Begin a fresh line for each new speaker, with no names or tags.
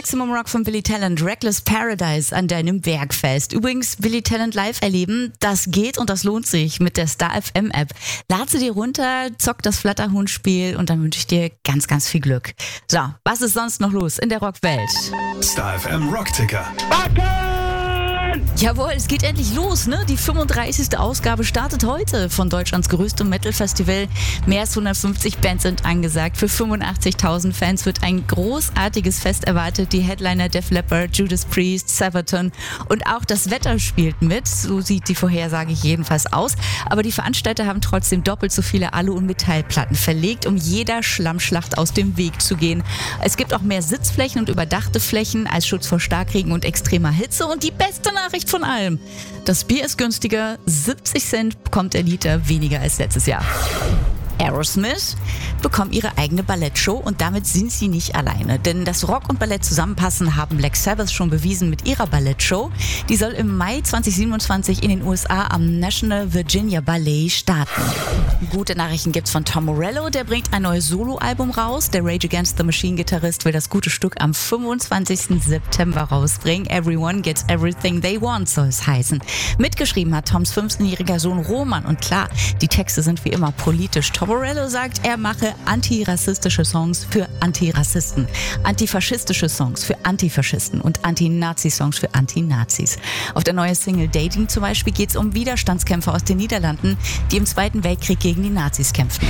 Maximum Rock von Billy Talent, Reckless Paradise an deinem Bergfest. Übrigens, Billy Talent live erleben, das geht und das lohnt sich mit der Star FM App. Lad sie dir runter, zock das Flatterhund-Spiel und dann wünsche ich dir ganz, ganz viel Glück. So, was ist sonst noch los in der Rockwelt?
Star FM Rockticker.
Jawohl, es geht endlich los, ne? Die 35. Ausgabe startet heute von Deutschlands größtem Metal-Festival. Mehr als 150 Bands sind angesagt. Für 85.000 Fans wird ein großartiges Fest erwartet. Die Headliner Def Leppard, Judas Priest, Sabaton und auch das Wetter spielt mit. So sieht die Vorhersage jedenfalls aus. Aber die Veranstalter haben trotzdem doppelt so viele Alu- und Metallplatten verlegt, um jeder Schlammschlacht aus dem Weg zu gehen. Es gibt auch mehr Sitzflächen und überdachte Flächen als Schutz vor Starkregen und extremer Hitze. Und die beste Nachricht von allem: Das Bier ist günstiger, 70 Cent bekommt der Liter, weniger als letztes Jahr. Aerosmith bekommen ihre eigene Ballettshow und damit sind sie nicht alleine. Denn dass Rock und Ballett zusammenpassen, haben Black Sabbath schon bewiesen mit ihrer Ballettshow. Die soll im Mai 2027 in den USA am National Virginia Ballet starten. Gute Nachrichten gibt's von Tom Morello, der bringt ein neues Soloalbum raus. Der Rage Against the Machine-Gitarrist will das gute Stück am 25. September rausbringen. Everyone Gets Everything They Want soll es heißen. Mitgeschrieben hat Toms 15-jähriger Sohn Roman und klar, die Texte sind wie immer politisch. Tom Morello sagt, er mache antirassistische Songs für Antirassisten, antifaschistische Songs für Antifaschisten und Anti-Nazi-Songs für Anti-Nazis. Auf der neuen Single Dating zum Beispiel geht es um Widerstandskämpfer aus den Niederlanden, die im Zweiten Weltkrieg gegen die Nazis kämpften.